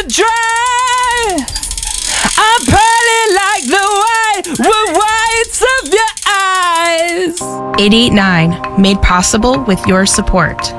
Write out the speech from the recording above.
dry. I'm pearly like the whites of your eyes. 889, made possible with your support.